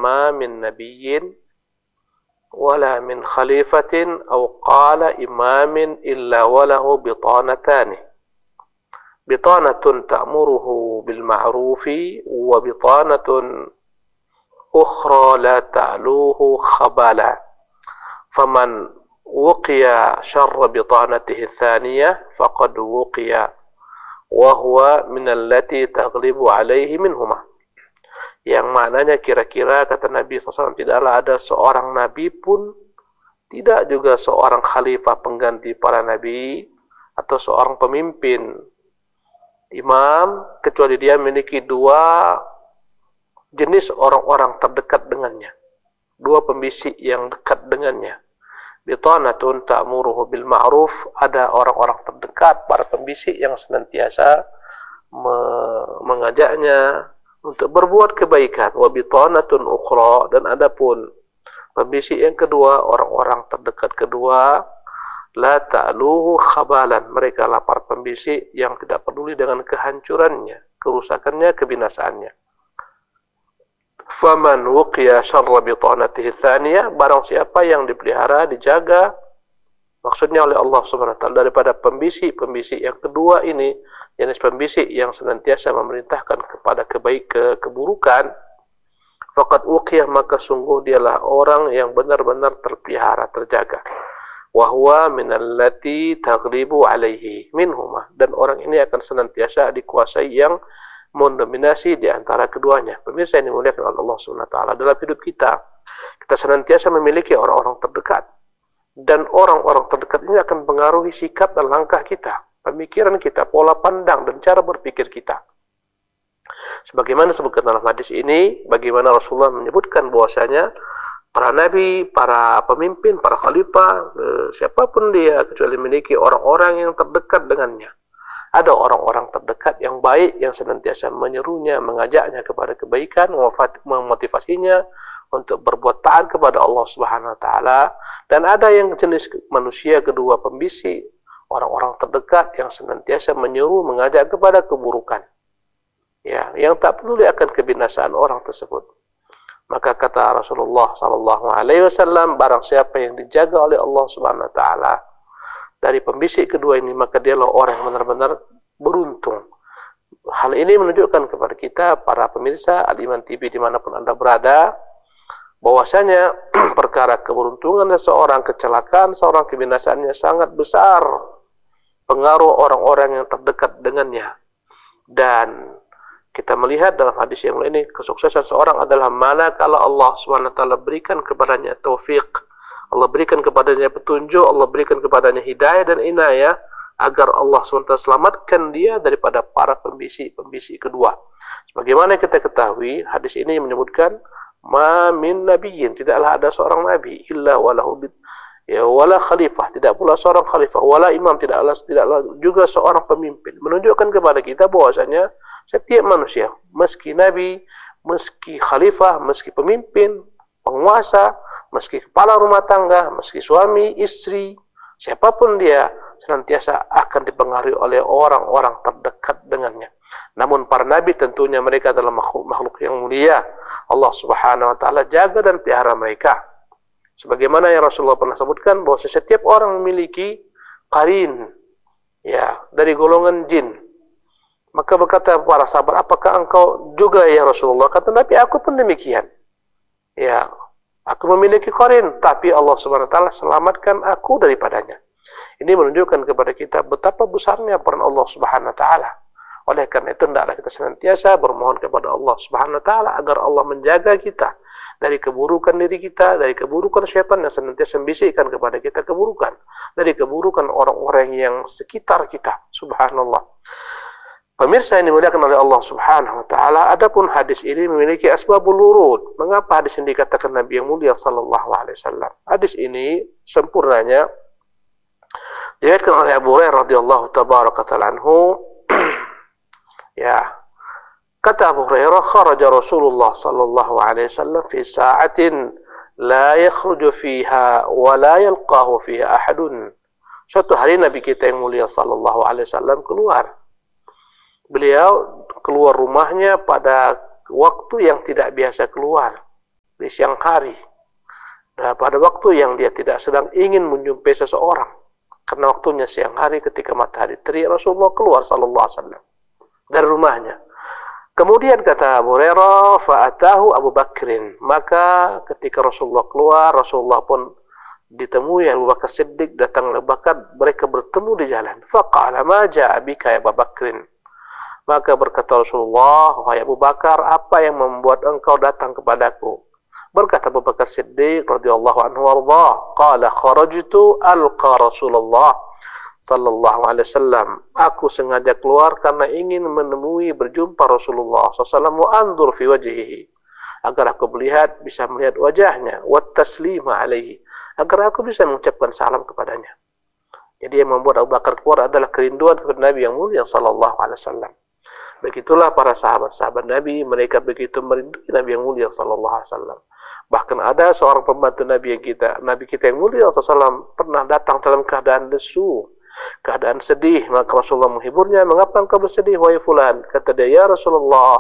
ma min nabiyyin wala min khalifatin aw qala imamin illa walahu bitanatani bitanatun ta'muruhu bil ma'rufi wa bitanatun ukhra la ta'luhu khabala faman wuqiya syarra bitanatihi thaniyah faqad wuqiya wa huwa min allati taghlibu alaihi minhumah. Yang maknanya kira-kira kata Nabi SAW, tidaklah ada seorang nabi pun, tidak juga seorang khalifah pengganti para nabi atau seorang pemimpin imam, kecuali dia memiliki dua jenis orang-orang terdekat dengannya, dua pembisik yang dekat dengannya. Bitanatun ta'muruhu bil ma'ruf, ada orang-orang terdekat, para pembisik yang senantiasa mengajaknya untuk berbuat kebaikan. Wa bitanatun ukhra, dan adapun pembisik yang kedua, orang-orang terdekat kedua, la ta'luhu khabalan, mereka lah para pembisik yang tidak peduli dengan kehancurannya, kerusakannya, kebinasaannya. Faman wuqiya syarra bitanatihi tsaniyah, barang siapa yang dipelihara, dijaga maksudnya oleh Allah Subhanahu wa taala daripada pembisik yang kedua ini, jenis pembisik yang senantiasa memerintahkan kepada keburukan, faqad uqiyah, maka sungguh dialah orang yang benar-benar terpelihara, terjaga. Wa huwa minallati taghlibu alaihi minhumah, dan orang ini akan senantiasa dikuasai yang mendominasi di antara keduanya. Pemirsa yang dimuliakan oleh Allah Subhanahu wa taala, dalam hidup kita senantiasa memiliki orang-orang terdekat, dan orang-orang terdekat ini akan mempengaruhi sikap dan langkah kita, pemikiran kita, pola pandang dan cara berpikir kita. Sebagaimana disebutkan dalam hadis ini, bagaimana Rasulullah menyebutkan bahwasanya para nabi, para pemimpin, para khalifah, siapapun dia, kecuali memiliki orang-orang yang terdekat dengannya. Ada orang-orang terdekat yang baik yang senantiasa menyerunya, mengajaknya kepada kebaikan, memotivasinya untuk berbuat taat kepada Allah Subhanahu wa taala, dan ada yang jenis manusia kedua, pembisik, orang-orang terdekat yang senantiasa menyuruh, mengajak kepada keburukan. Ya, yang tak peduli akan kebinasaan orang tersebut. Maka kata Rasulullah sallallahu alaihi wasallam, barang siapa yang dijaga oleh Allah Subhanahu wa taala dari pembisik kedua ini, maka dialah orang yang benar-benar beruntung. Hal ini menunjukkan kepada kita, para pemirsa Al-Iman TV dimanapun Anda berada, bahwasanya perkara keberuntungan seseorang, kecelakaan seorang, kebinasaannya sangat besar pengaruh orang-orang yang terdekat dengannya. Dan kita melihat dalam hadis yang lain ini, kesuksesan seorang adalah manakala Allah SWT berikan kepadanya taufik, Allah berikan kepadanya petunjuk, Allah berikan kepadanya hidayah dan inayah, agar Allah SWT selamatkan dia daripada para pembisik kedua. Sebagaimana kita ketahui, hadis ini menyebutkan, ma min nabiyyin, tidaklah ada seorang nabi, illa walahu wala khalifah, tidak pula seorang khalifah, wala imam, tidaklah juga seorang pemimpin. Menunjukkan kepada kita bahwasanya setiap manusia, meski nabi, meski khalifah, meski pemimpin, penguasa, meski kepala rumah tangga, meski suami, istri, siapapun dia, senantiasa akan dipengaruhi oleh orang-orang terdekat dengannya. Namun para nabi tentunya mereka adalah makhluk yang mulia. Allah Subhanahu wa taala jaga dan pelihara mereka. Sebagaimana yang Rasulullah pernah sebutkan, bahwa setiap orang memiliki qarin, ya, dari golongan jin. Maka berkata para sahabat, apakah engkau juga ya Rasulullah? Kata Nabi, aku pun demikian. Ya, aku memiliki qarin, tapi Allah Subhanahu wa taala selamatkan aku daripadanya. Ini menunjukkan kepada kita betapa besarnya peran Allah Subhanahu wa taala. Oleh karena itu, hendaklah kita senantiasa bermohon kepada Allah Subhanahu wa taala agar Allah menjaga kita dari keburukan diri kita, dari keburukan syaitan yang senantiasa membisikkan kepada kita keburukan, dari keburukan orang-orang yang sekitar kita. Subhanallah. Pemirsa yang dimuliakan oleh Allah Subhanahu wa taala, adapun hadis ini memiliki asbabul wurud. Mengapa hadis ini dikatakan Nabi yang mulia sallallahu alaihi wasallam? Hadis ini sempurnanya diriwayatkan oleh Abu Hurairah radhiyallahu tabaraka ta'ala anhu. Ya, kata Abu Hurairah, kharaja Rasulullah sallallahu alaihi wasallam fi sa'atin la yakhruju fiha wa la yalqahu fiha ahadun. Suatu hari Nabi kita yang mulia sallallahu alaihi wasallam keluar. Beliau keluar rumahnya pada waktu yang tidak biasa keluar. di siang hari. Nah, pada waktu yang dia tidak sedang ingin menjumpai seseorang, karena waktunya siang hari ketika matahari terik, Rasulullah keluar sallallahu alaihi wasallam dari rumahnya. Kemudian kata Abu Hurairah, fa'atahu Abu Bakrin. Maka ketika Rasulullah keluar, Rasulullah pun ditemui Abu Bakar Siddiq, datang Abu Bakar, mereka bertemu di jalan. Faqala ma ja'a bika ya Abu Bakrin. Maka berkata Rasulullah, wahai Abu Bakar, apa yang membuat engkau datang kepadaku? Berkata Abu Bakar Siddiq radhiyallahu anhu warḍah, qala kharajtu alqa Rasulullah sallallahu alaihi wasallam. Aku sengaja keluar karena ingin menemui berjumpa Rasulullah SAW wa anzur fi wajhihi, agar aku bisa melihat wajahnya, wa taslima alaihi, agar aku bisa mengucapkan salam kepadanya. Jadi yang membuat Abu Bakar keluar adalah kerinduan kepada Nabi yang mulia sallallahu alaihi wasallam. Begitulah para sahabat-sahabat Nabi, mereka begitu merindui Nabi yang mulia sallallahu alaihi wasallam. Bahkan ada seorang pembantu Nabi kita yang mulia SAW pernah datang dalam keadaan lesu, keadaan sedih. Maka Rasulullah menghiburnya, mengapa engkau bersedih wahai fulan? Kata dia, ya Rasulullah,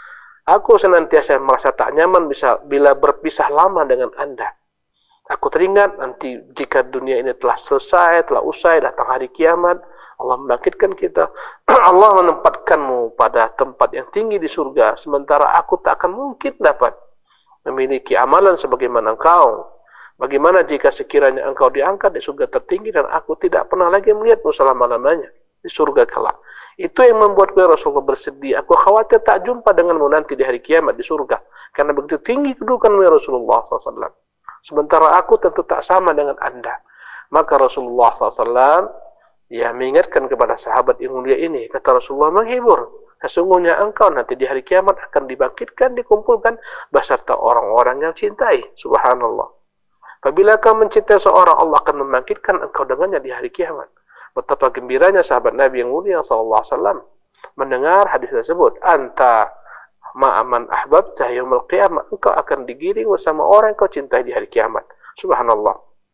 aku senantiasa merasa tak nyaman bila berpisah lama dengan Anda. Aku teringat nanti jika dunia ini telah selesai, telah usai, datang hari kiamat, Allah membangkitkan kita, Allah menempatkanmu pada tempat yang tinggi di surga, sementara aku tak akan mungkin dapat memiliki amalan sebagaimana engkau. Bagaimana jika sekiranya engkau diangkat di surga tertinggi dan aku tidak pernah lagi melihatmu selama-lamanya di surga kelak. Itu yang membuat Rasulullah bersedih. Aku khawatir tak jumpa denganmu nanti di hari kiamat di surga, karena begitu tinggi kedudukanmu ya Rasulullah SAW. Sementara aku tentu tak sama dengan Anda. Maka Rasulullah SAW mengingatkan kepada sahabat yang mulia ini. Kata Rasulullah menghibur, sesungguhnya engkau nanti di hari kiamat akan dibangkitkan, dikumpulkan beserta orang-orang yang cintai. Subhanallah. Apabila kau mencintai seorang, Allah akan membangkitkan engkau dengannya di hari kiamat. Betapa gembiranya sahabat Nabi yang mulia sallallahu alaihi wasallam mendengar hadis tersebut. Anta ma'aman ahbabta yaumil qiyamah. Engkau akan digiring bersama orang yang kau cintai di hari kiamat. Subhanallah.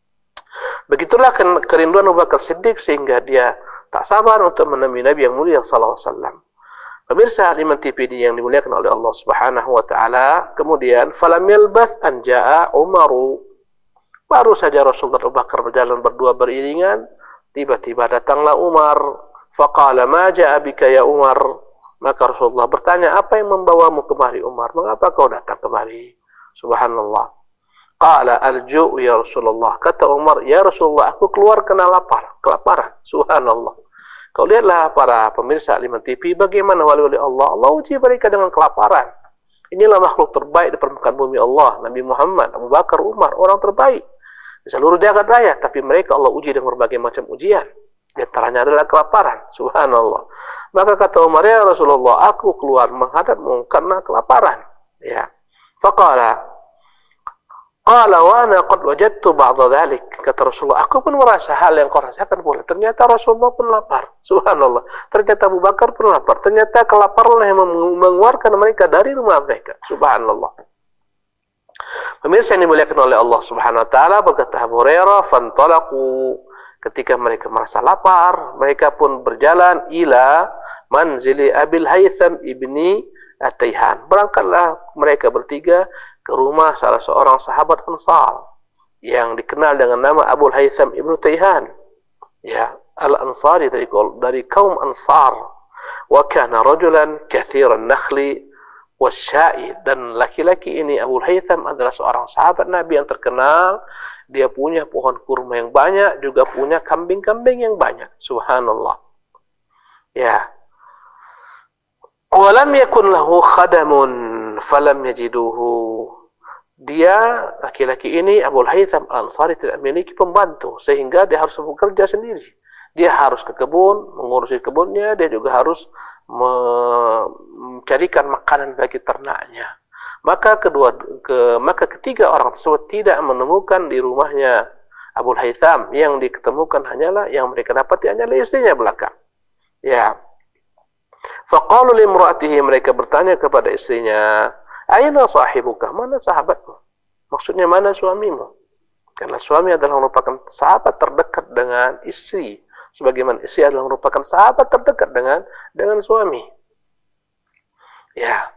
Begitulah kerinduan Abu Bakar Siddiq sehingga dia tak sabar untuk menemui Nabi yang mulia sallallahu alaihi wasallam. Pemirsa Iman TPD yang dimuliakan oleh Allah Subhanahu wa taala, kemudian falam yalbath an jaa Umaru. Baru saja Rasulullah Abu Bakar berjalan berdua beriringan, tiba-tiba datanglah Umar. Faqala ma jaa bika ya Umar. Maka Rasulullah bertanya, apa yang membawamu kemari Umar? Mengapa kau datang kemari? Subhanallah. Qala al-ju' ya Rasulullah. Kata Umar, ya Rasulullah, aku keluar karena kelaparan. Subhanallah. Kau lihatlah para pemirsa Iman TV, bagaimana wali-wali Allah. Allah uji mereka dengan kelaparan. Inilah makhluk terbaik di permukaan bumi Allah. Nabi Muhammad, Abu Bakar, Umar, orang terbaik di seluruh jagat raya. Tapi mereka Allah uji dengan berbagai macam ujian. Di antaranya adalah kelaparan. Subhanallah. Maka kata Umar, ya Rasulullah, aku keluar menghadapmu karena kelaparan. Ya. Faqala wa ana qad wajadtu ba'dha dhalik. Kata Rasulullah, aku pun merasa hal yang kau rasakan pula. Ternyata Rasulullah pun lapar. Subhanallah. Ternyata Abu Bakar pun lapar. Ternyata kelaparan yang mengeluarkan mereka dari rumah mereka. Subhanallah. Pemirsa yang dimuliakan oleh Allah Subhanahu wa taala, berkata Abu Hurairah, fantalaqu. Ketika mereka merasa lapar, mereka pun berjalan ila manzili Abil Haytham ibni At-Tayhan. Berangkatlah mereka bertiga ke rumah salah seorang sahabat Ansar yang dikenal dengan nama Abu Haytham ibnu Tayhan. Ya, Al-Ansari dari kaum Ansar. Wa kana rajulan kathiran nakhli wasyai, dan laki-laki ini Abu Haytham adalah seorang sahabat Nabi yang terkenal. Dia punya pohon kurma yang banyak, juga punya kambing-kambing yang banyak. Subhanallah. Ya. Walam yakun lahu khadamun falam yajiduhu. Dia, laki-laki ini Abu Haytham Al-Ansari, tidak memiliki pembantu sehingga dia harus bekerja sendiri. Dia harus ke kebun, mengurusi kebunnya, dia juga harus mencarikan makanan bagi ternaknya. Maka ketiga orang tersebut tidak menemukan di rumahnya Abu Haytham. Yang diketemukan hanyalah, yang mereka dapati hanyalah istrinya belakang. Ya. Faqalu limra'atihi, mereka bertanya kepada istrinya, aina sahibuka, mana sahabatmu? Maksudnya mana suamimu? Karena suami adalah merupakan sahabat terdekat dengan istri, sebagaimana istri adalah merupakan sahabat terdekat dengan suami. Ya.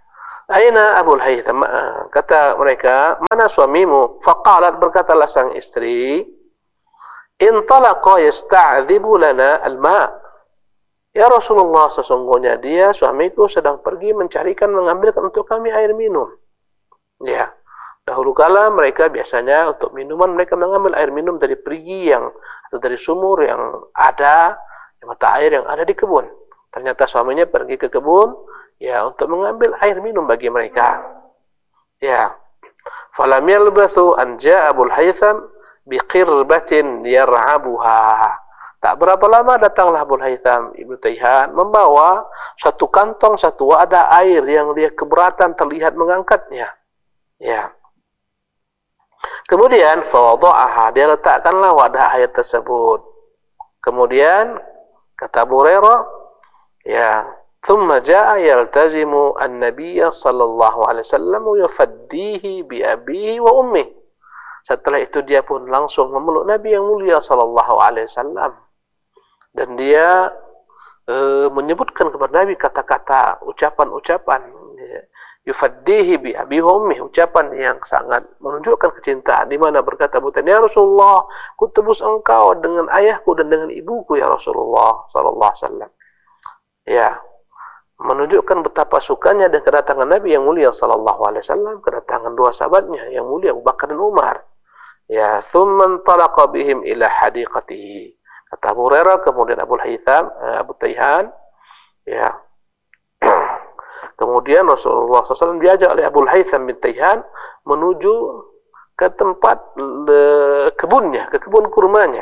Aina Abul Haytham? Kata mereka, mana suamimu? Faqalat, berkatalah sang istri, intalaqa yasta'dzibu lana al-ma'. Ya Rasulullah, sesungguhnya dia, suamiku, sedang pergi mencarikan, mengambilkan untuk kami air minum. Ya, dahulu kala mereka biasanya untuk minuman mereka mengambil air minum dari perigi yang atau dari sumur yang ada, mata air yang ada di kebun. Ternyata suaminya pergi ke kebun ya untuk mengambil air minum bagi mereka. Ya. Falam yalbathu an ja'a Abul Haytham biqirbatin yar'abuha. Tak berapa lama datanglah Abul Haytham Ibnu Tayhan membawa satu kantong, satu wadah air yang dia keberatan terlihat mengangkatnya. Ya. Kemudian fawadha'aha, dia letakkanlah wadah air tersebut. Kemudian kata Abu Hurairah, ya, thumma jaa yaltazimu an-nabiy sallallahu alaihi wasallam yufaddihi bi abihi wa ummihi. Setelah itu dia pun langsung memeluk Nabi yang mulia sallallahu alaihi wasallam dan dia menyebutkan kepada Nabi kata-kata, ucapan-ucapan, yufaddihi bi abi wa ummi, ucapan yang sangat menunjukkan kecintaan, di mana berkata bukan, ya Rasulullah, ku tebus engkau dengan ayahku dan dengan ibuku ya Rasulullah sallallahu alaihi wasallam. Ya, menunjukkan betapa sukanya dan kedatangan Nabi yang mulia sallallahu alaihi wasallam, kedatangan dua sahabatnya yang mulia Abu Bakar dan Umar. Ya, thumma talaqa bihim ila hadiqatihi. Kata Abu Hurairah, kemudian Abu Haytham, Abu Tayhan, ya. Kemudian Rasulullah SAW diajak oleh Abu Haytham bin Tayhan menuju ke tempat kebunnya, ke kebun kurmanya.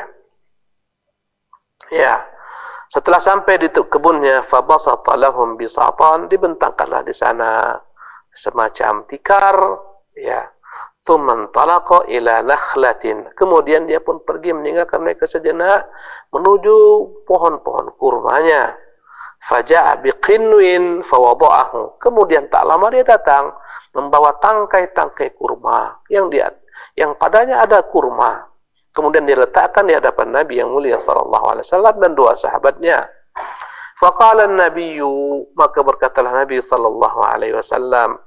Ya. Setelah sampai di kebunnya, fabasata lahum bisatan, dibentangkanlah di sana semacam tikar, ya. Thumman talaqa ila nakhlatin. Kemudian dia pun pergi meninggalkan mereka sejenak menuju pohon-pohon kurmanya. Faja'a biqinwin fawada'ahu. Kemudian tak lama dia datang membawa tangkai-tangkai kurma yang padanya ada kurma. Kemudian dia letakkan di hadapan Nabi yang mulia sallallahu alaihi wasallam dan dua sahabatnya. Faqala an-nabiyyu, maka berkatalah Nabi sallallahu alaihi wasallam,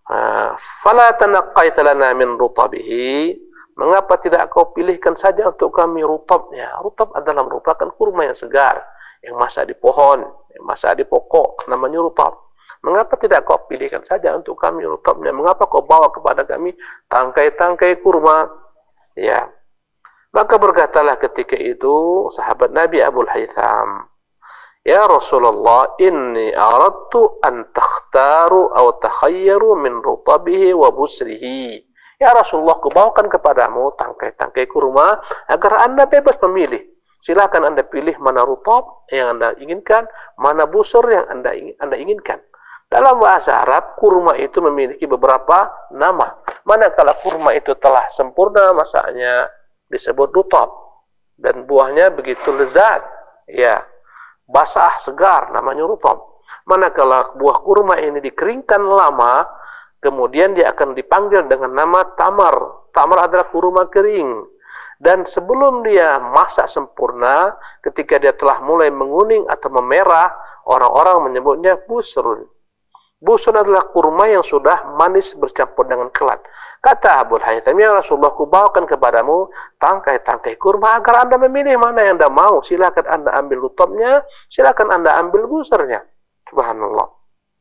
fala tanaqqaita lana min rutabihi, mengapa tidak kau pilihkan saja untuk kami rutabnya? Rutab adalah merupakan kurma yang segar, yang masak di pohon, yang masak di pokok, namanya rutab. Mengapa tidak kau pilihkan saja untuk kami rutabnya? Mengapa kau bawa kepada kami tangkai-tangkai kurma? Ya. Maka berkatalah ketika itu sahabat Nabi Abul Haytham, ya Rasulullah, inni aradtu an takhtaru aw takhayyaru min rutabihi wa busrihi. Ya Rasulullah, kubawakan kepadamu tangkai-tangkai kurma agar Anda bebas memilih. Silakan Anda pilih mana rutab yang Anda inginkan, mana busur yang Anda inginkan. Dalam bahasa Arab, kurma itu memiliki beberapa nama. Manakala kurma itu telah sempurna masaknya, disebut rutab, dan buahnya begitu lezat, ya, basah segar, namanya rutab. Manakala buah kurma ini dikeringkan lama, kemudian dia akan dipanggil dengan nama tamar. Tamar adalah kurma kering. Dan sebelum dia masak sempurna, ketika dia telah mulai menguning atau memerah, orang-orang menyebutnya busrun. Busrun adalah kurma yang sudah manis bercampur dengan kelat. Kata Abu Haytham, ya Rasulullah, kubawakan kepadamu tangkai-tangkai kurma agar Anda memilih mana yang Anda mau. Silakan Anda ambil rutabnya, silakan Anda ambil busarnya. Subhanallah.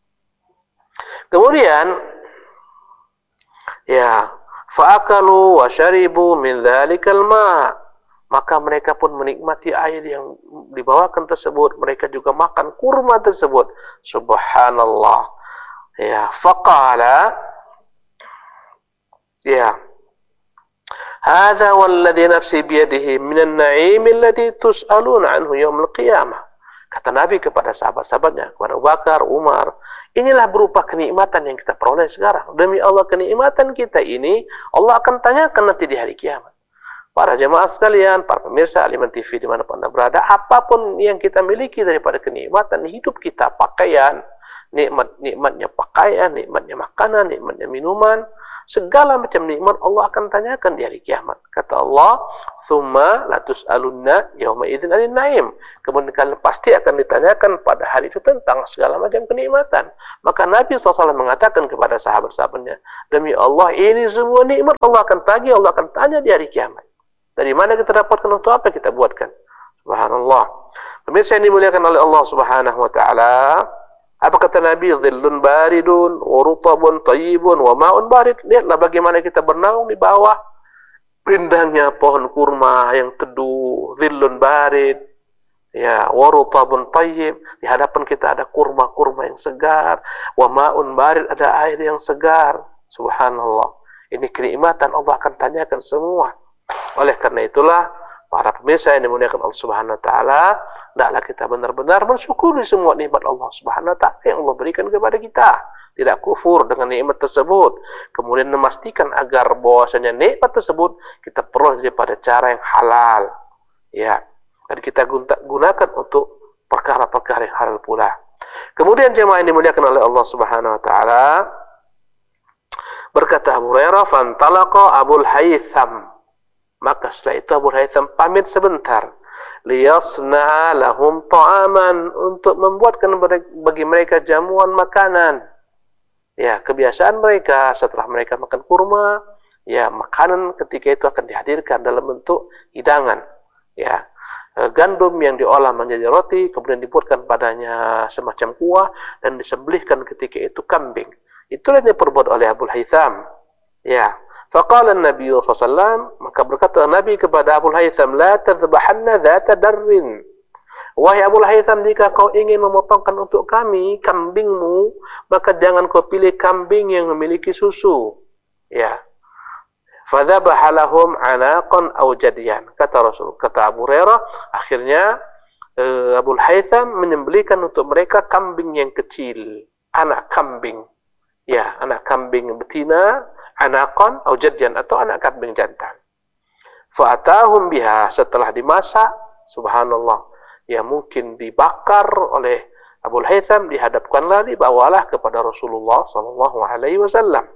Kemudian, ya, fa'akalu wa syaribu min dzalikal ma'. Maka mereka pun menikmati air yang dibawakan tersebut. Mereka juga makan kurma tersebut. Subhanallah. Ya, faqala, ya, hadza walladhi nafsi biyadihi minan na'im alladhi tus'aluna anhu yaumil qiyamah. Kata Nabi kepada sahabat-sahabatnya, kepada Abu Bakar, Umar, inilah berupa kenikmatan yang kita peroleh sekarang. Demi Allah, kenikmatan kita ini Allah akan tanyakan nanti di hari kiamat. Para jemaah sekalian, para pemirsa Aliman TV dimanapun Anda berada, apapun yang kita miliki daripada kenikmatan hidup kita, pakaian, nikmatnya pakaian, nikmatnya makanan, nikmatnya minuman, segala macam nikmat Allah akan tanyakan di hari kiamat. Kata Allah, "Tsumma latus'alunna yauma idzin 'anil na'im." Kemudian kalian pasti akan ditanyakan pada hari itu tentang segala macam kenikmatan. Maka Nabi SAW mengatakan kepada sahabat-sahabatnya, "Demi Allah, ini semua nikmat Allah akan tagih, Allah akan tanya di hari kiamat. Dari mana kita dapatkan, untuk apa kita buatkan?" Subhanallah. Pemirsa yang dimuliakan oleh Allah Subhanahu wa taala, apa kata Nabi? Dhillun baridun, wa rutabun tayyibun, wa ma'un barid. Lihatlah bagaimana kita bernaung di bawah rindangnya pohon kurma yang teduh, dhillun barid, ya, wa rutabun tayyib. Di hadapan kita ada kurma-kurma yang segar, wa ma'un barid, ada air yang segar. Subhanallah. Ini kenikmatan Allah akan tanyakan semua. Oleh karena itulah, para pemirsa yang dimuliakan Allah Subhanahu wa taala, hendaklah kita benar-benar mensyukuri semua nikmat Allah Subhanahu wa taala yang Allah berikan kepada kita. Tidak kufur dengan nikmat tersebut. Kemudian memastikan agar bahwasanya nikmat tersebut kita peroleh daripada cara yang halal. Ya, dan kita gunakan untuk perkara-perkara yang halal pula. Kemudian jemaah yang dimuliakan oleh Allah Subhanahu wa taala, berkata Abu Hurairah, "Fantalaqa Abul Haytham." Maka setelah itu Abu Haytham pamit sebentar, liyasna'a lahum ta'aman, untuk membuatkan bagi mereka jamuan makanan. Ya, kebiasaan mereka setelah mereka makan kurma, ya, makanan ketika itu akan dihadirkan dalam bentuk hidangan. Ya, gandum yang diolah menjadi roti, kemudian dibuatkan padanya semacam kuah dan disembelihkan ketika itu kambing. Itulah yang diperbuat oleh Abu Haytham. Ya. Faqala Nabi SAW, maka berkata Nabi kepada Abu Haytham, "La tadhbahanna dhata darrin." Wahai Abu Haytham, jika kau ingin memotongkan untuk kami kambingmu, maka jangan kau pilih kambing yang memiliki susu. Ya. Fadhabaha lahum 'anaqan aw jadiyan. Kata Abu Hurairah, akhirnya Abu Haytham menyembelihkan untuk mereka kambing yang kecil, anak kambing. Ya, anak kambing betina, anaqan atau jadian, atau anak kambing jantan. Fa'atahum biha, setelah dimasak, subhanallah, ya, mungkin dibakar oleh Abu Haytham, dihadapkanlah, dibawalah kepada Rasulullah sallallahu alaihi wasallam.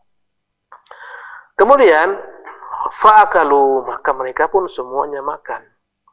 Kemudian fa'akalu, maka mereka pun semuanya makan.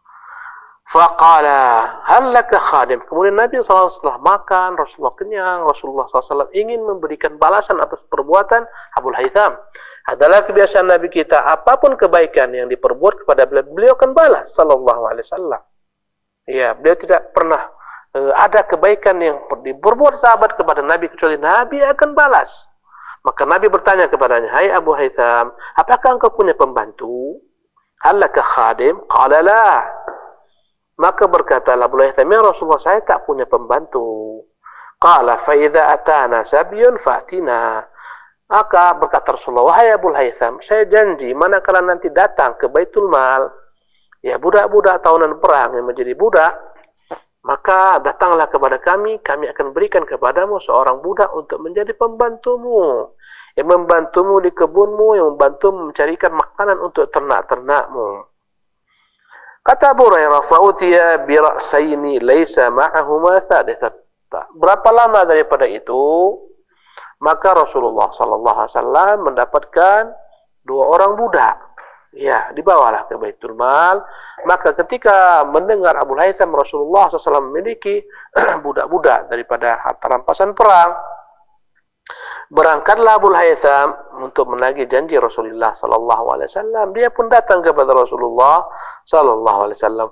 Faqala hal laka khadim. Kemudian Nabi SAW setelah makan, Rasulullah kenyang, Rasulullah SAW ingin memberikan balasan atas perbuatan Abu Haytham. Adalah kebiasaan Nabi kita, apapun kebaikan yang diperbuat kepada beliau akan balas sallallahu alaihi wasallam. Ya, beliau tidak pernah ada kebaikan yang diperbuat sahabat kepada Nabi kecuali Nabi akan balas. Maka Nabi bertanya kepadanya, "Hai Abu Haytham, apakah engkau punya pembantu? Hal laka khadim?" Qala la. Maka berkatalah Abu Haytham, "Ya Rasulullah, saya tak punya pembantu." Qala fa idza atana sabyun fatina. Maka berkata Rasulullah, "Wahai Abu Haytham, saya janji manakala nanti datang ke Baitul Mal, ya, budak-budak tahunan perang yang menjadi budak, maka datanglah kepada kami akan berikan kepadamu seorang budak untuk menjadi pembantumu, yang membantumu di kebunmu, yang membantumu mencarikan makanan untuk ternak-ternakmu." Kata Abu Hurairah, "Fa'utiya bi ra'saini laisa ma'ahuma thalithah." Berapa lama daripada itu, maka Rasulullah sallallahu alaihi wasallam mendapatkan dua orang budak. Ya, dibawalah ke Baitul Mal. Maka ketika mendengar Abu Haytham Rasulullah SAW memiliki budak-budak daripada harta rampasan perang, berangkatlah Abu Haytham untuk menagih janji Rasulullah sallallahu alaihi wasallam. Dia pun datang kepada Rasulullah sallallahu alaihi wasallam.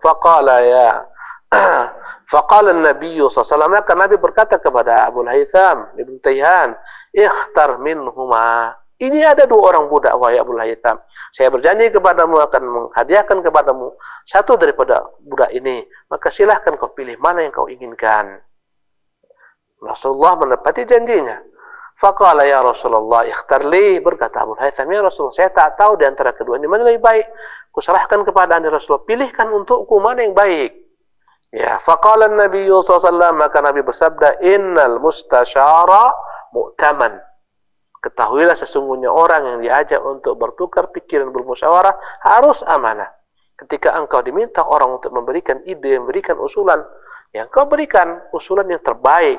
Faqala Nabi sallallahu alaihi wasallam, maka Nabi berkata kepada Abu Haytham Ibn Tayhan, "Ikhtar minhuma." Ini ada dua orang budak, wahai Abu Haytham. Saya berjanji kepadamu akan menghadiahkan kepadamu satu daripada budak ini. Maka silahkan kau pilih mana yang kau inginkan. Rasulullah menepati janjinya. Faqala ya Rasulullah ikhtar li, berkata Abu Haytham, "Ya Rasulullah, saya tak tahu di antara keduanya mana lebih baik. Kuserahkan kepada Anda Rasulullah, pilihkan untukku mana yang baik." Ya, faqala Nabi sallallahu alaihi wasallam, maka Nabi bersabda, "Innal mustasyara mu'taman." Ketahuilah sesungguhnya orang yang diajak untuk bertukar pikiran, bermusyawarah harus amanah. Ketika engkau diminta orang untuk memberikan ide, memberikan usulan, yang kau berikan usulan yang terbaik.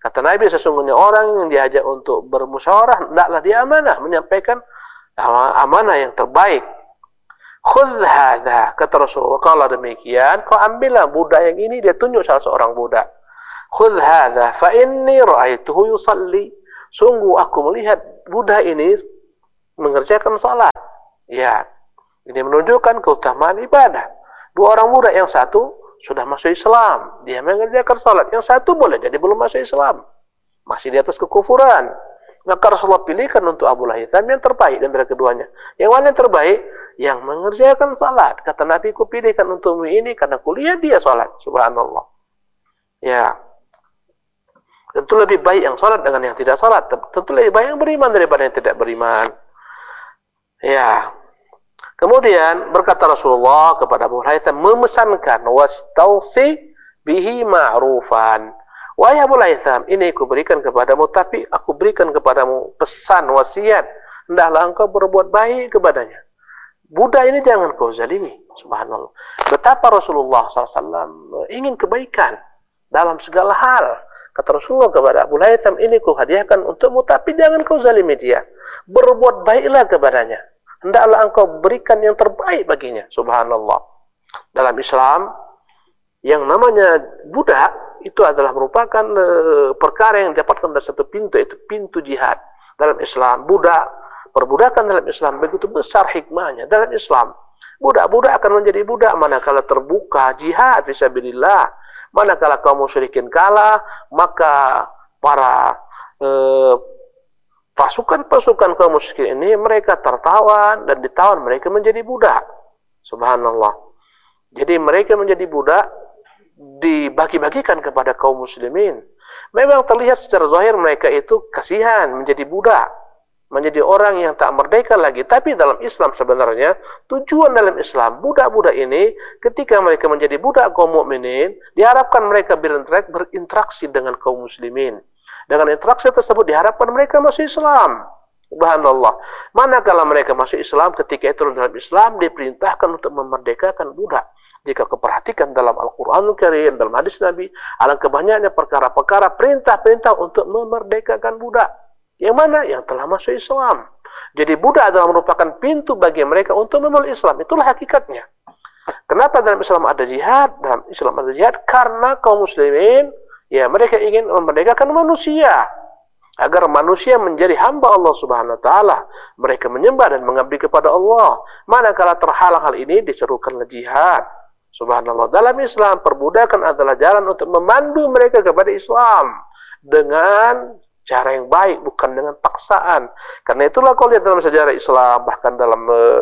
Kata Nabi, sesungguhnya orang yang diajak untuk bermusyawarah, hendaklah dia amanah, menyampaikan amanah yang terbaik. Khudh hadha, kata Rasulullah, kalau demikian, kau ambillah budak yang ini, dia tunjuk salah seorang budak. Khudh hadha, fa inni ra'aituhu yusalli. Sungguh aku melihat budak ini mengerjakan salat. Ya, ini menunjukkan keutamaan ibadah. Dua orang budak, yang satu sudah masuk Islam, dia mengerjakan salat. Yang satu boleh jadi belum masuk Islam, masih di atas kekufuran. Maka Rasulullah pilihkan untuk Abu Haytham yang terbaik antara keduanya. Yang mana yang terbaik? Yang mengerjakan salat. Kata Nabi, ku pilihkan untukmu ini karena kulihat dia salat. Subhanallah. Ya, tentu lebih baik yang salat dengan yang tidak salat. Tentu lebih baik yang beriman daripada yang tidak beriman. Ya. Kemudian berkata Rasulullah kepada Abu Haytham, memesankan, wastausi bihi ma'rufan. Wahai Abu Haytham, ini aku berikan kepadamu, tapi aku berikan kepadamu pesan, wasiat. Hendaklah engkau berbuat baik kepadanya. Budak ini jangan kau zalimi. Subhanallah. Betapa Rasulullah SAW ingin kebaikan dalam segala hal. Kata Rasulullah kepada Abu Haytham, ini ku hadiahkan untukmu, tapi jangan kau zalimi dia. Berbuat baiklah kepadanya. Hendaklah engkau berikan yang terbaik baginya. Subhanallah. Dalam Islam, yang namanya budak itu adalah merupakan perkara yang didapatkan dari satu pintu, yaitu pintu jihad. Dalam Islam, perbudakan dalam Islam begitu besar hikmahnya. Dalam Islam, budak-budak akan menjadi budak manakala terbuka jihad fisabilillah. Manakala kaum musyrikin kalah, maka para pasukan-pasukan kaum musyrikin ini mereka tertawan dan ditawan, mereka menjadi budak. Subhanallah. Jadi mereka menjadi budak dibagi-bagikan kepada kaum muslimin. Memang terlihat secara zahir mereka itu kasihan menjadi budak, menjadi orang yang tak merdeka lagi. Tapi dalam Islam sebenarnya tujuan dalam Islam, budak-budak ini ketika mereka menjadi budak kaum mukminin, diharapkan mereka berinteraksi dengan kaum muslimin. Dengan interaksi tersebut diharapkan mereka masuk Islam. Subhanallah. Manakala mereka masuk Islam, ketika itu dalam Islam diperintahkan untuk memerdekakan budak. Jika kau perhatikan dalam Al-Quranul Karim, dalam hadis Nabi, alangkah banyaknya perkara-perkara perintah-perintah untuk memerdekakan budak. Yang mana? Yang telah masuk Islam. Jadi budak adalah merupakan pintu bagi mereka untuk memeluk Islam. Itulah hakikatnya. Kenapa dalam Islam ada jihad? Dalam Islam ada jihad karena kaum muslimin, ya, mereka ingin memerdekakan manusia agar manusia menjadi hamba Allah Subhanahu wa taala. Mereka menyembah dan mengabdi kepada Allah. Manakala terhalang hal ini, diserukanlah jihad. Subhanallah. Dalam Islam, perbudakan adalah jalan untuk memandu mereka kepada Islam dengan cara yang baik, bukan dengan paksaan. Karena itulah kau lihat dalam sejarah Islam, bahkan dalam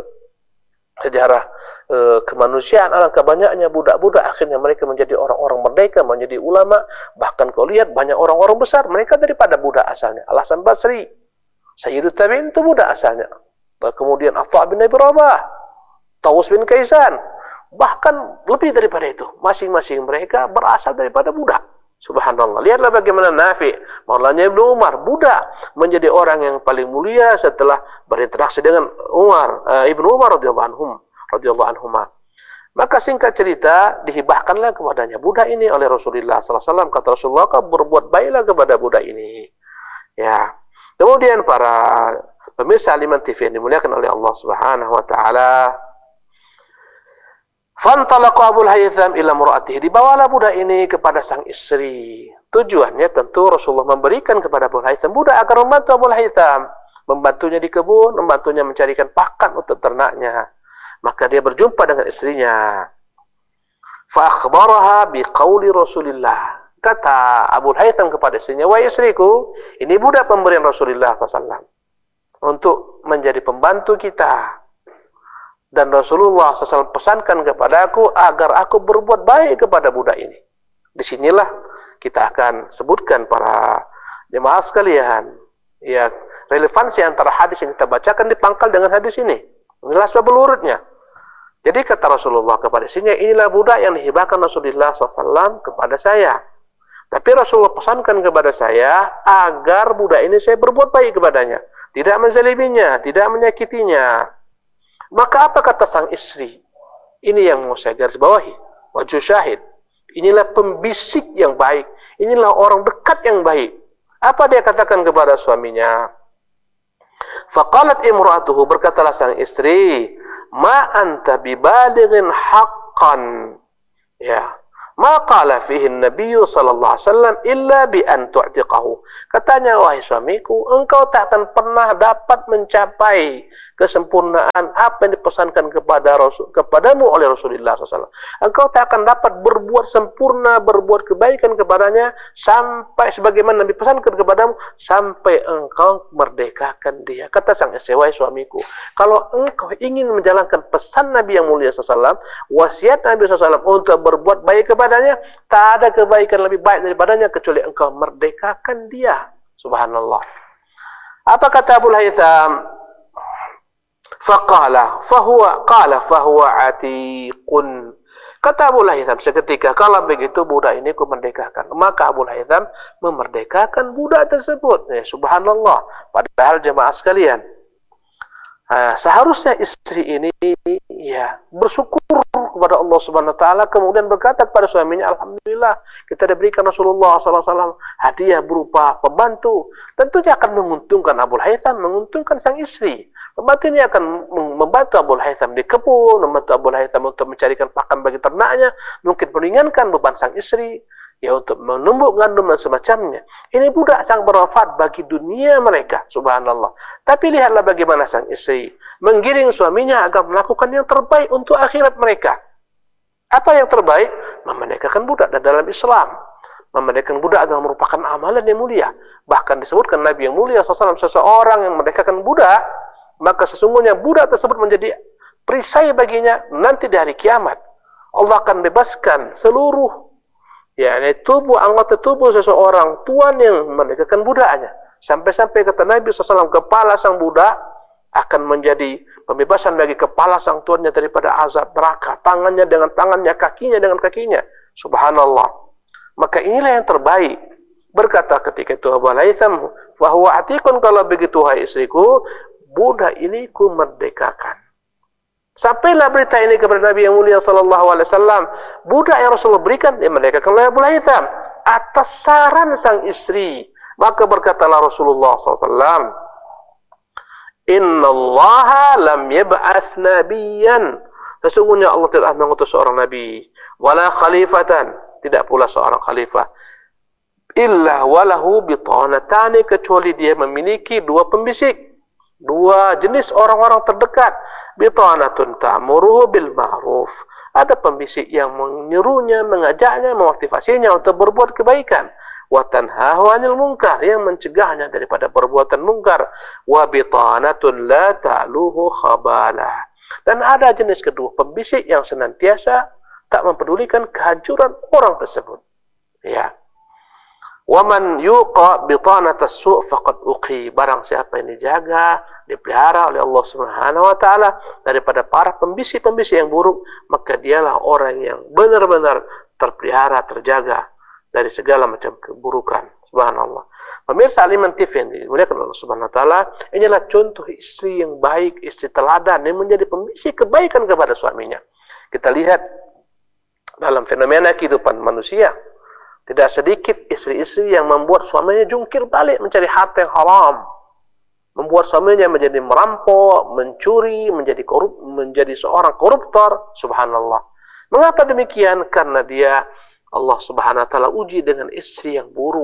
sejarah kemanusiaan, alangkah banyaknya budak-budak akhirnya mereka menjadi orang-orang merdeka, menjadi ulama. Bahkan kau lihat banyak orang-orang besar mereka daripada budak asalnya. Al-Hasan Basri, Sayyidut Tabi'in itu budak asalnya. Kemudian Atha bin Abi Rabah, Tawus bin Kaisan, bahkan lebih daripada itu. Masing-masing mereka berasal daripada budak. Subhanallah. Lihatlah bagaimana Nafi, Maulanya Ibnu Umar, budak, menjadi orang yang paling mulia setelah berinteraksi dengan Ibnu Umar radhiyallahu anhuma. Maka singkat cerita, dihibahkanlah kepadanya budak ini oleh Rasulullah SAW. Kata Rasulullah, kau berbuat baiklah kepada budak ini. Ya. Kemudian para pemirsa Aliman TV yang dimuliakan oleh Allah Subhanahu wa taala, fantalaqa Abu Haytham ila mura'atihi, dibawalah budak ini kepada sang istri. Tujuannya tentu Rasulullah memberikan kepada Abu Haytham budak agar membantu Abu Haytham, membantunya di kebun, membantunya mencarikan pakan untuk ternaknya. Maka dia berjumpa dengan istrinya. Fa akhbaraha biqauli Rasulillah. Kata Abu Haytham kepada istrinya, wahai istriku, ini budak pemberian Rasulullah SAW untuk menjadi pembantu kita. Dan Rasulullah SAW pesankan kepada aku agar aku berbuat baik kepada budak ini. Disinilah kita akan sebutkan para jemaah sekalian, ya, relevansi antara hadis yang kita bacakan dipangkal dengan hadis ini. Inilah sebab urutnya. Jadi kata Rasulullah kepada istrinya, inilah budak yang dihibahkan Rasulullah SAW kepada saya. Tapi Rasulullah pesankan kepada saya agar budak ini saya berbuat baik kepadanya, tidak menzaliminya, tidak menyakitinya. Maka apa kata sang istri? Ini yang mau saya garis bawahi. Wajhu syahid. Inilah pembisik yang baik. Inilah orang dekat yang baik. Apa dia katakan kepada suaminya? Faqalat imra'atuhu, berkatalah sang istri, ma anta bibalighin haqqan. Ya. Ma qala fihi an-nabiy sallallahu alaihi wasallam illa bi an tu'tiqahu. Katanya, wahai suamiku, engkau tak akan pernah dapat mencapai kesempurnaan apa yang dipesankan kepadamu oleh Rasulullah SAW. Engkau tak akan dapat berbuat sempurna, berbuat kebaikan kepadanya sampai sebagaimana dipesankan kepadamu, sampai engkau merdekakan dia. Kata sang istri, wahai suamiku, kalau engkau ingin menjalankan pesan Nabi yang mulia SAW, wasiat Nabi SAW untuk berbuat baik kepadanya, tak ada kebaikan lebih baik daripadanya kecuali engkau merdekakan dia. Subhanallah. Apa kata Abu Haytham? Faqala fahuwa atiqun. Kata Abu Haytham seketika, kalau begitu budak ini ku merdekakan. Maka Abu Haytham memerdekakan budak tersebut. Ya, subhanallah. Padahal jemaah sekalian, seharusnya istri ini ya bersyukur kepada Allah Subhanahu wa taala, kemudian berkata kepada suaminya, alhamdulillah kita diberikan Rasulullah SAW hadiah berupa pembantu. Tentunya akan menguntungkan Abu Haytham, menguntungkan sang istri. Pembantu ini akan membantu Abu Haytham di kebun, membantu Abu Haytham untuk mencarikan pakan bagi ternaknya, mungkin meringankan beban sang istri, ya untuk menumbuk ngandum dan semacamnya. Ini budak sangat bermanfaat bagi dunia mereka, subhanallah. Tapi lihatlah bagaimana sang istri menggiring suaminya agar melakukan yang terbaik untuk akhirat mereka. Apa yang terbaik? Memerdekakan budak. Dan dalam Islam, memerdekakan budak adalah merupakan amalan yang mulia. Bahkan disebutkan Nabi yang mulia SAW, seseorang yang memerdekakan budak, maka sesungguhnya budak tersebut menjadi perisai baginya nanti di hari kiamat. Allah akan bebaskan seluruh anggota tubuh seseorang tuan yang memerdekakan budaknya. Sampai-sampai kata Nabi SAW, kepala sang budak akan menjadi pembebasan bagi kepala sang tuannya daripada azab neraka. Tangannya dengan tangannya, kakinya dengan kakinya. Subhanallah. Maka inilah yang terbaik. Berkata ketika itu Abu Haytham, fahuwa atiqun, kalau begitu hai istriku, budak ini ku merdekakan. Sampailah berita ini kepada Nabi yang mulia sallallahu alaihi wasallam. Budak yang Rasulullah berikan dimerdekakan oleh Abu Haytham atas saran sang istri. Maka berkatalah Rasulullah SAW, Inna Allaha lam yab'ath nabiyan. Sesungguhnya Allah tidak mengutus seorang nabi, wala khalifatan, tidak pula seorang khalifah, illa walahu bitanatani, kecuali dia memiliki dua pembisik, dua jenis orang-orang terdekat. Bitanatun ta'muruhu bil ma'ruf, ada pembisik yang menyuruhnya, mengajaknya, memotivasinya untuk berbuat kebaikan. Wa tanhahu 'anil munkar, yang mencegahnya daripada perbuatan munkar. Wa bitanatun la ta'luhu khabalah, dan ada jenis kedua, pembisik yang senantiasa tak mempedulikan kehancuran orang tersebut. Ya. Waman yuqa bitanatas su' faqad uqi, barang siapa yang dijaga, dipelihara oleh Allah Subhanahu wa taala daripada para pembisik-pembisik yang buruk, maka dialah orang yang benar-benar terpelihara, terjaga dari segala macam keburukan. Subhanallah. Pemirsa Aliman TV yang dimuliakan Allah Subhanahu wa taala, inilah contoh istri yang baik, istri teladan yang menjadi pembisik kebaikan kepada suaminya. Kita lihat dalam fenomena kehidupan manusia, tidak sedikit istri-istri yang membuat suaminya jungkir balik mencari harta yang haram, membuat suaminya menjadi merampok, mencuri, menjadi seorang koruptor. Subhanallah. Mengapa demikian? Karena dia, Allah Subhanahu wa taala uji dengan istri yang buruk.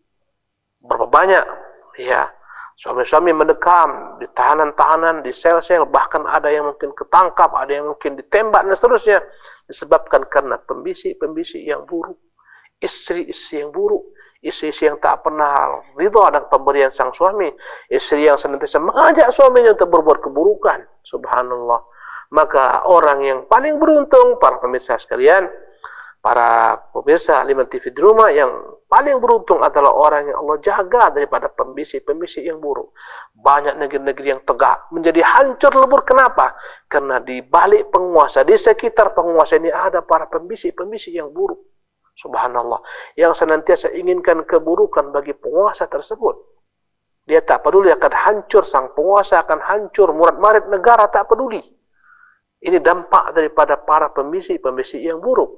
Berapa banyak ya suami-suami mendekam di tahanan-tahanan, di sel-sel, bahkan ada yang mungkin ketangkap, ada yang mungkin ditembak dan seterusnya, disebabkan karena pembisik-pembisik yang buruk. Istri-istri yang buruk, istri-istri yang tak pernah ridha dengan pemberian sang suami, istri yang senantiasa mengajak suaminya untuk berbuat keburukan. Subhanallah. Maka orang yang paling beruntung, para pemirsa sekalian, para pemirsa Aliman TV di rumah, yang paling beruntung adalah orang yang Allah jaga daripada pembisik-pembisik yang buruk. Banyak negeri-negeri yang tegak menjadi hancur lebur. Kenapa? Karena di balik penguasa, di sekitar penguasa ini ada para pembisik-pembisik yang buruk. Subhanallah, yang senantiasa inginkan keburukan bagi penguasa tersebut. Dia tak peduli akan hancur sang penguasa, akan hancur murad-marid negara, tak peduli. Ini dampak daripada para pembisik-pembisik yang buruk.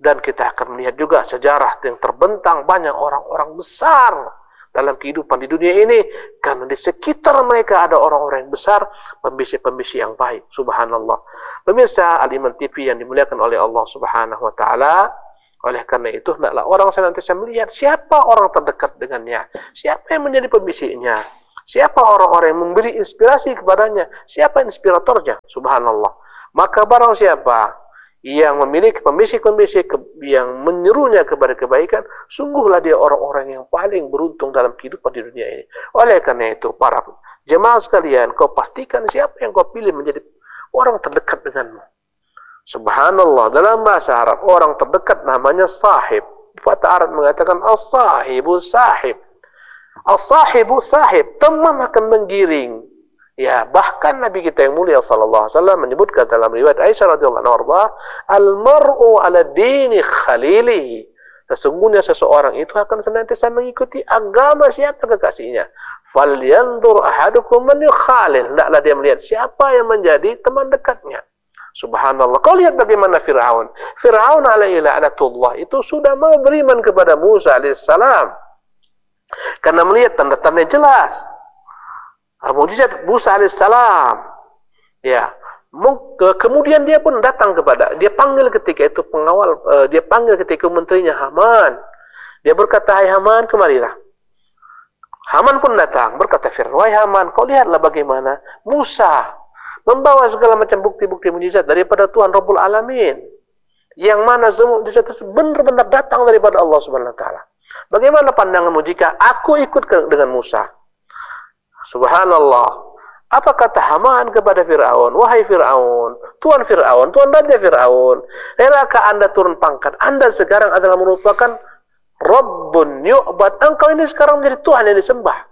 Dan kita akan melihat juga sejarah yang terbentang banyak orang-orang besar dalam kehidupan di dunia ini, karena di sekitar mereka ada orang-orang yang besar, pembisik-pembisik yang baik. Subhanallah. Pemirsa Al-Iman TV yang dimuliakan oleh Allah Subhanahu wa taala, oleh karena itu hendaklah orang senantiasa melihat siapa orang terdekat dengannya, siapa yang menjadi pembisiknya, siapa orang-orang yang memberi inspirasi kepadanya, siapa inspiratornya. Subhanallah. Maka barang siapa yang memiliki pembisik-pembisik yang menyerunya kepada kebaikan, sungguhlah dia orang-orang yang paling beruntung dalam kehidupan di dunia ini. Oleh karena itu, para jemaah sekalian, kau pastikan siapa yang kau pilih menjadi orang terdekat denganmu. Subhanallah, dalam bahasa Arab, orang terdekat namanya sahib. Pepatah Arab mengatakan, as-sahibu sahib. As-sahibu sahib, teman akan menggiring. Ya, bahkan Nabi kita yang mulia sallallahu alaihi wasallam menyebutkan dalam riwayat Aisyah radhiyallahu anha, al-mar'u 'ala dini khalili. Sesungguhnya seseorang itu akan senantiasa mengikuti agama siapa kekasihnya. Falyanzur ahadukum man yukhalil. Hendaklah dia melihat siapa yang menjadi teman dekatnya. Subhanallah. Kau lihat bagaimana Fir'aun. Fir'aun alaihi la'natullah itu sudah mau beriman kepada Musa alaihissalam karena melihat tanda-tanda jelas. Mukjizat Musa alaihissalam. Ya, kemudian dia pun datang kepada, dia panggil ketika itu pengawal, dia panggil ketika menterinya Haman. Dia berkata, "Hai Haman, kemarilah." Haman pun datang, berkata Fir'aun, "Wahai Haman, kau lihatlah bagaimana Musa membawa segala macam bukti-bukti mukjizat daripada Tuhan Rabbul Alamin, yang mana semua mukjizat itu benar-benar datang daripada Allah Subhanahu wa taala. Bagaimana pandanganmu jika aku ikut dengan Musa?" Subhanallah. Apa kata Haman kepada Fir'aun? "Wahai Fir'aun, Tuan Raja Fir'aun, relakah Anda turun pangkat? Anda sekarang adalah merupakan Rabbun yu'bad. Engkau ini sekarang menjadi Tuhan yang disembah."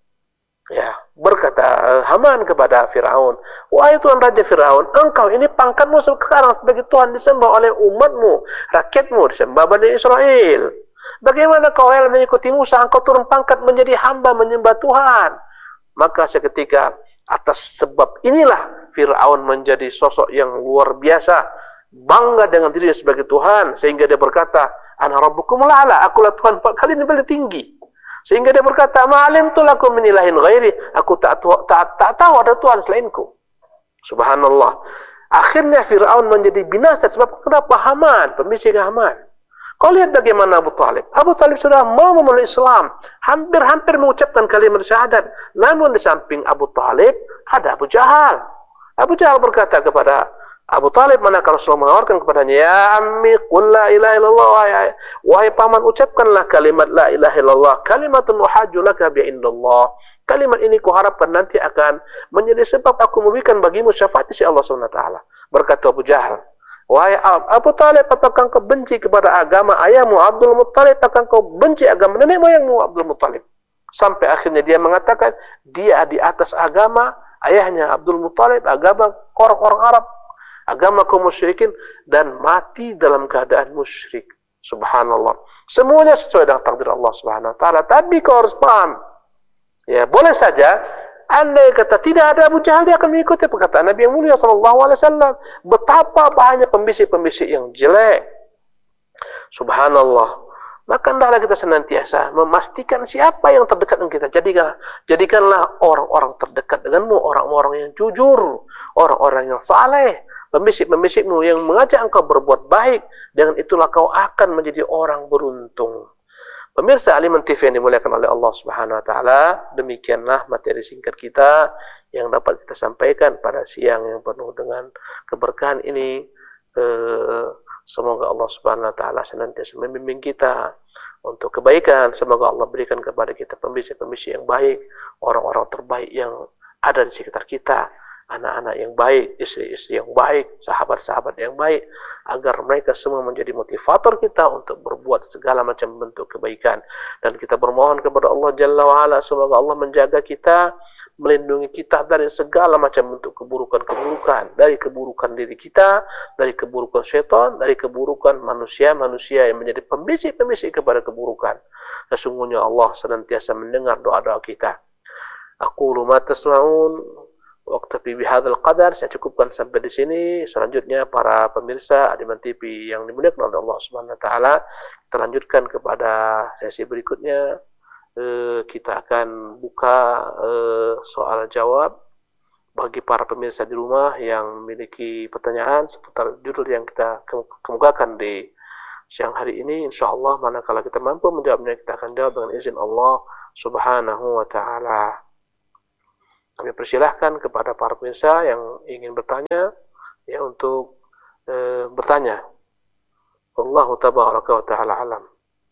Ya, berkata Haman kepada Fir'aun, "Wahai Tuan Raja Fir'aun, engkau ini pangkatmu sekarang sebagai Tuhan disembah oleh umatmu, rakyatmu, disembah Bani Israel. Bagaimana kau mengikuti Musa, engkau turun pangkat menjadi hamba menyembah Tuhan?" Maka seketika atas sebab inilah Fir'aun menjadi sosok yang luar biasa, bangga dengan dirinya sebagai Tuhan, sehingga dia berkata, "Ana rabbukumul a'la," akulah Tuhan kalian yang paling tinggi. Sehingga dia berkata, "Ma'alimtu lakum min ilahin ghairi," aku tak tahu ada Tuhan selainku. Subhanallah. Akhirnya Fir'aun menjadi binasa sebab kenapa? Haman, pembisik Haman. Kau lihat bagaimana Abu Talib. Abu Talib sudah mau memeluk Islam, hampir mengucapkan kalimat syahadat. Namun di samping Abu Talib ada Abu Jahal. Abu Jahal berkata kepada Abu Talib, manakala Rasulullah menawarkan kepadanya, "Ya ammi, qul la ilaha illallah." Wahai paman, ucapkanlah kalimat la ilaha illallah, kalimatun uhajju laka bi indallah. Kalimat ini kuharapkan nanti akan menjadi sebab aku memberikan bagimu syafaat di sisi Allah Subhanahu wa taala. Berkata Abu Jahal, "Wahai Abu Talib, apakah kau benci kepada agama ayahmu Abdul Muttalib? Apakah kau benci agama nenek moyangmu Abdul Muttalib?" Sampai akhirnya dia mengatakan dia di atas agama ayahnya Abdul Muttalib, agama orang-orang Arab, agama kaum musyrikin, dan mati dalam keadaan musyrik. Subhanallah. Semuanya sesuai dengan takdir Allah Subhanahu wa taala. Tapi kau harus paham. Ya, boleh saja andai kata tidak ada Abu Jahal, dia akan mengikuti perkataan Nabi yang mulia sallallahu alaihi wasallam. Betapa banyak pembisik-pembisik yang jelek. Subhanallah. Maka hendaklah kita senantiasa memastikan siapa yang terdekat dengan kita. Jadikanlah orang-orang terdekat denganmu, orang-orang yang jujur, orang-orang yang saleh, pembisik-pembisikmu yang mengajak engkau berbuat baik. Dengan itulah kau akan menjadi orang beruntung. Pemirsa Al-Iman TV yang dimuliakan oleh Allah Subhanahu wa taala, demikianlah materi singkat kita yang dapat kita sampaikan pada siang yang penuh dengan keberkahan ini. Semoga Allah Subhanahu wa taala senantiasa membimbing kita untuk kebaikan. Semoga Allah berikan kepada kita pembisik-pembisik yang baik, orang-orang terbaik yang ada di sekitar kita, anak-anak yang baik, istri-istri yang baik, sahabat-sahabat yang baik, agar mereka semua menjadi motivator kita untuk berbuat segala macam bentuk kebaikan. Dan kita bermohon kepada Allah Jalla wa'ala, semoga Allah menjaga kita, melindungi kita dari segala macam bentuk keburukan-keburukan, dari keburukan diri kita, dari keburukan syaitan, dari keburukan manusia-manusia yang menjadi pembisik-pembisik kepada keburukan. Sesungguhnya Allah senantiasa mendengar doa-doa kita. Aqulu ma tasma'un Waqtafi bihadzal qadar, saya cukupkan sampai di sini. Selanjutnya para pemirsa Adiman TV yang dimuliakan oleh Allah Subhanahu wa taala, kita lanjutkan kepada sesi berikutnya. Kita akan buka soal jawab bagi para pemirsa di rumah yang memiliki pertanyaan seputar judul yang kita kemukakan di siang hari ini. Insyaallah manakala kita mampu menjawabnya, kita akan jawab dengan izin Allah Subhanahu wa taala. Kami persilahkan kepada para pemirsa yang ingin bertanya ya untuk bertanya. Wallahu tabaraka wa taala alam.